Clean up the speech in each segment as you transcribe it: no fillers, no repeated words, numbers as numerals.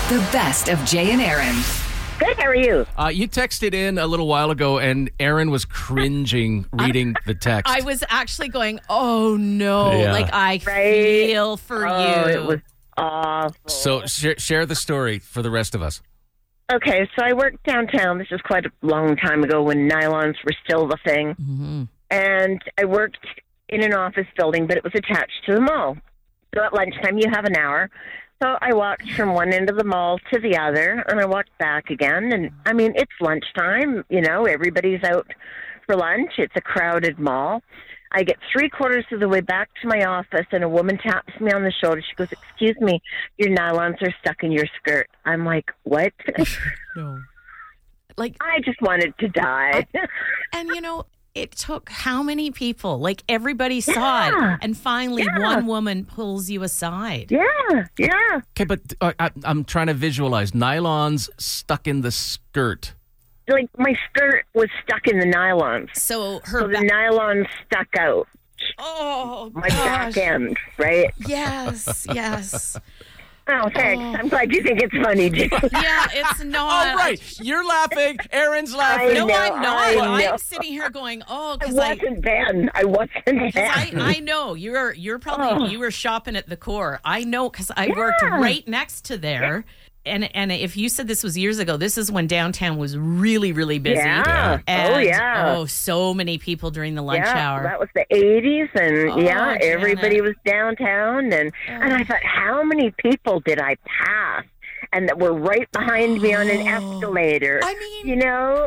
The best of Jay and Aaron. Good, how are you? You texted in a little while ago, and Aaron was cringing reading the text. I was actually going, oh no, Yeah. like I feel for you. It was awful. So share the story for the rest of us. Okay, so I worked downtown. This was quite a long time ago when nylons were still the thing. Mm-hmm. And I worked in an office building, but it was attached to the mall. So at lunchtime, you have an hour. So I walked from one end of the mall to the other, and I walked back again. And, I mean, it's lunchtime. You know, everybody's out for lunch. It's a crowded mall. I get 3/4 of the way back to my office, and a woman taps me on the shoulder. She goes, "Excuse me, your nylons are stuck in your skirt." I'm like, "What?" No. Like, I just wanted to die. and you know, it took how many people? Like, everybody saw it, and finally one woman pulls you aside. Yeah. Okay, but I'm trying to visualize nylons stuck in the skirt. Like, my skirt was stuck in the nylons. So So the nylon stuck out. oh My gosh. back end, right? Yes. Oh, thanks. I'm glad you think it's funny, Jim. Yeah, it's not. Oh, right. You're laughing. Aaron's laughing. No, know, I'm not. I know. I'm sitting here going, oh, I because wasn't Ben. I wasn't Ben. I know you're probably you were shopping at the core. I know because I worked right next to there. And if you said this was years ago, this is when downtown was really, really busy. Yeah. And, oh, so many people during the lunch hour. That was the 80s, and Janet. everybody was downtown. And I thought, how many people did I pass? And that were right behind me on an escalator. I mean, you know,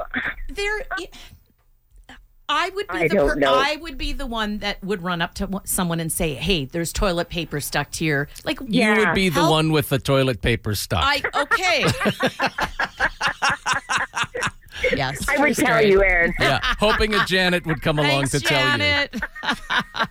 I would be I don't know. I would be the one that would run up to someone and say, "Hey, there's toilet paper stuck to your like." You would be the help. one with the toilet paper stuck. Okay. Yes, I would tell you, Aaron. Yeah, hoping a Janet would come along Thanks, to tell you. Janet.